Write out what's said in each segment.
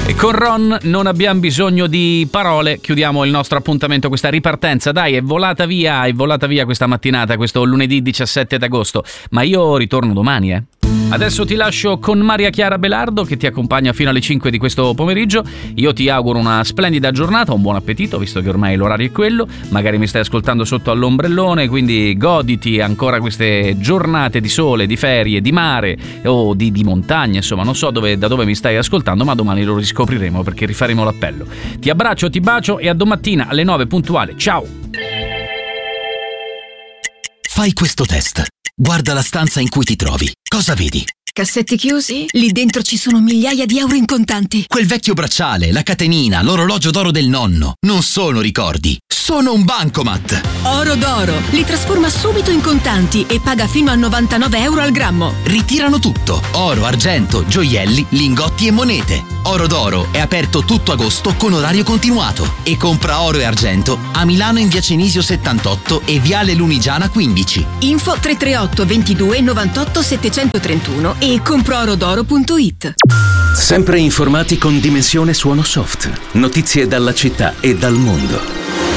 E con Ron non abbiamo bisogno di parole, chiudiamo il nostro appuntamento, questa ripartenza. Dai, è volata via questa mattinata, questo lunedì 17 d'agosto. Ma io ritorno domani, Adesso ti lascio con Maria Chiara Belardo che ti accompagna fino alle 5 di questo pomeriggio. Io ti auguro una splendida giornata, un buon appetito, visto che ormai l'orario è quello. Magari mi stai ascoltando sotto all'ombrellone, quindi goditi ancora queste giornate di sole, di ferie, di mare o di montagna, insomma, non so da dove mi stai ascoltando, ma domani lo riscopriremo perché rifaremo l'appello. Ti abbraccio, ti bacio e a domattina alle 9 puntuale. Ciao! Fai questo test. Guarda la stanza in cui ti trovi. Cosa vedi? Cassetti chiusi? Lì dentro ci sono migliaia di euro in contanti. Quel vecchio bracciale, la catenina, l'orologio d'oro del nonno. Non sono ricordi, sono un bancomat. Oro d'oro. Li trasforma subito in contanti e paga fino a 99 euro al grammo. Ritirano tutto. Oro, argento, gioielli, lingotti e monete. Oro d'oro è aperto tutto agosto con orario continuato. E compra oro e argento a Milano in via Cenisio 78 e viale Lunigiana 15. Info 338 22 98 731 e comproorodoro.it. Sempre informati con Dimensione Suono Soft. Notizie dalla città e dal mondo.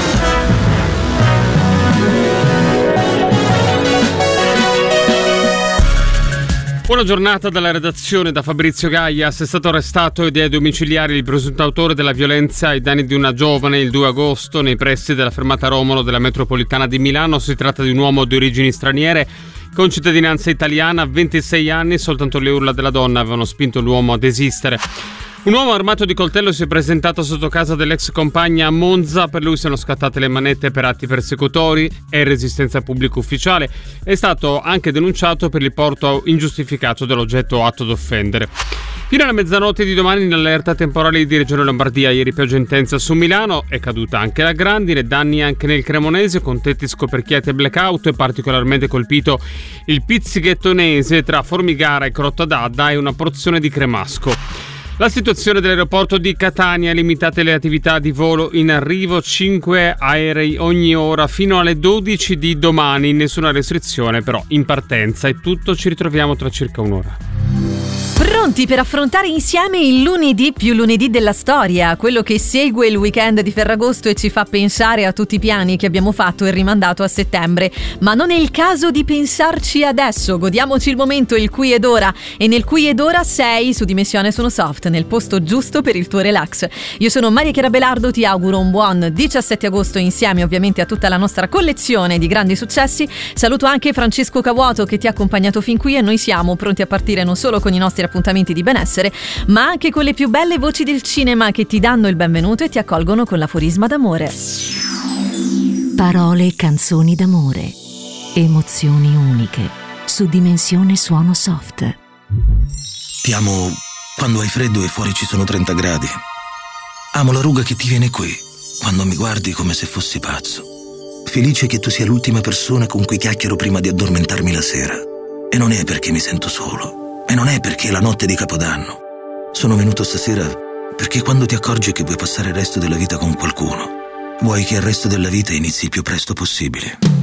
Buona giornata dalla redazione da Fabrizio Gaias. È stato arrestato ed è domiciliare il presunto autore della violenza ai danni di una giovane il 2 agosto nei pressi della fermata Romolo della metropolitana di Milano. Si tratta di un uomo di origini straniere con cittadinanza italiana, 26 anni. Soltanto le urla della donna avevano spinto l'uomo a desistere. Un uomo armato di coltello si è presentato sotto casa dell'ex compagna a Monza. Per lui sono scattate le manette per atti persecutori e resistenza pubblica ufficiale. È stato anche denunciato per il porto ingiustificato dell'oggetto atto d'offendere. Fino alla mezzanotte di domani in allerta temporale di Regione Lombardia. Ieri pioggia intensa su Milano, è caduta anche la grandine, danni anche nel Cremonese con tetti scoperchiati e blackout. È particolarmente colpito il Pizzighettonese tra Formigara e Crotta d'Adda e una porzione di Cremasco. La situazione dell'aeroporto di Catania: limitate le attività di volo in arrivo, 5 aerei ogni ora fino alle 12 di domani, nessuna restrizione però in partenza. È tutto, ci ritroviamo tra circa un'ora. Pronti per affrontare insieme il lunedì più lunedì della storia, quello che segue il weekend di Ferragosto e ci fa pensare a tutti i piani che abbiamo fatto e rimandato a settembre. Ma non è il caso di pensarci adesso, godiamoci il momento, il qui ed ora. E nel qui ed ora sei su Dimensione Suono Soft, nel posto giusto per il tuo relax. Io sono Maria Chiara Belardo, ti auguro un buon 17 agosto insieme ovviamente a tutta la nostra collezione di grandi successi. Saluto anche Francesco Cavuoto che ti ha accompagnato fin qui e noi siamo pronti a partire non solo con i nostri appuntamenti di benessere, ma anche con le più belle voci del cinema che ti danno il benvenuto e ti accolgono con l'aforisma d'amore. Parole e canzoni d'amore, emozioni uniche su Dimensione Suono Soft. Ti amo quando hai freddo e fuori ci sono 30 gradi. Amo la ruga che ti viene qui quando mi guardi come se fossi pazzo. Felice che tu sia l'ultima persona con cui chiacchiero prima di addormentarmi la sera. E non è perché mi sento solo. E non è perché è la notte di Capodanno. Sono venuto stasera perché quando ti accorgi che vuoi passare il resto della vita con qualcuno, vuoi che il resto della vita inizi il più presto possibile.